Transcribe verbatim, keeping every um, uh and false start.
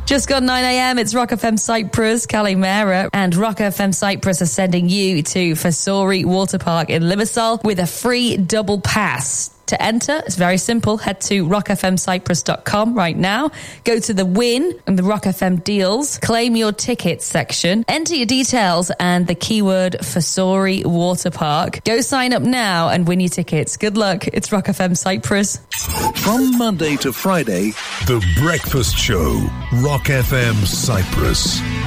Just gone nine a.m. It's Rock F M Cyprus, Callie Mera, and Rock F M Cyprus are sending you to Fasori Water Park in Limassol with a free double pass. To enter, it's very simple. Head to rock f m cyprus dot com right now. Go to the win and the Rock F M deals. Claim your tickets section. Enter your details and the keyword Fasori Water Park. Go sign up now and win your tickets. Good luck. It's Rock F M Cyprus. From Monday to Friday, The Breakfast Show, Rock F M Cyprus.